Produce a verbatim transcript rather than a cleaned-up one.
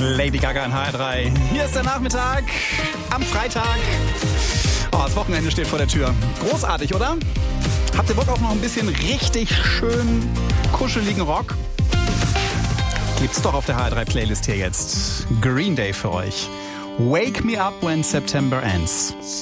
Lady Gaga in H R drei. Hier ist der Nachmittag am Freitag. Oh, das Wochenende steht vor der Tür. Großartig, oder? Habt ihr Bock auf noch ein bisschen richtig schön kuscheligen Rock? Gibt's doch auf der H R drei Playlist hier jetzt. Green Day für euch. Wake me up when September ends.